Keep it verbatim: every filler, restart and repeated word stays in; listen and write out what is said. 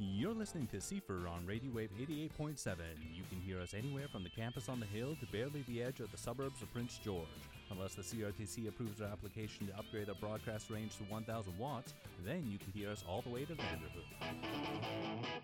You're listening to C F R on Radio Wave eighty-eight point seven. You can hear us anywhere from the campus on the hill to barely the edge of the suburbs of Prince George. Unless the C R T C approves our application to upgrade our broadcast range to one thousand watts, then you can hear us all the way to Vanderhoof.